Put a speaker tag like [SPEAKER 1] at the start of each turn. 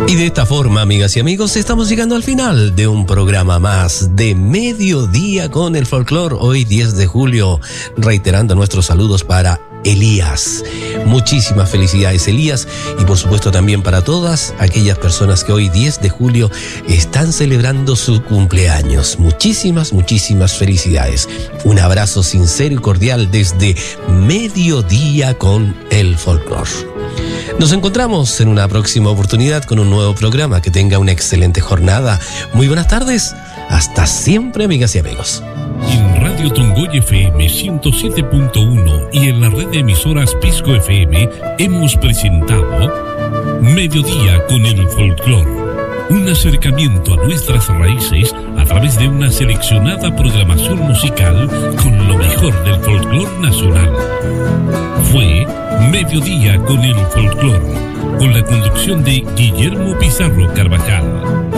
[SPEAKER 1] Y de esta forma, amigas y amigos, estamos llegando al final de un programa más de Mediodía con el Folclor. Hoy 10 de julio, reiterando nuestros saludos para Elías. Muchísimas felicidades, Elías, y por supuesto también para todas aquellas personas que hoy 10 de julio están celebrando su cumpleaños. Muchísimas felicidades. Un abrazo sincero y cordial desde Mediodía con el Folclor. Nos encontramos en una próxima oportunidad con un nuevo programa. Que tenga una excelente jornada. Muy buenas tardes. Hasta siempre, amigas y amigos.
[SPEAKER 2] En Radio Tongoy FM 107.1 y en la red de emisoras Pisco FM hemos presentado Mediodía con el Folclor. Un acercamiento a nuestras raíces a través de una seleccionada programación musical con lo mejor del folclor nacional. Fue Mediodía con el Folclor, con la conducción de Guillermo Pizarro Carvajal.